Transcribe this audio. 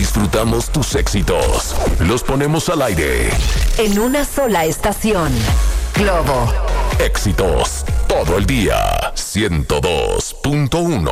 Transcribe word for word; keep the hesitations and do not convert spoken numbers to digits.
disfrutamos tus éxitos. Los ponemos al aire. En una sola estación. Globo. Éxitos todo el día. ciento dos punto uno.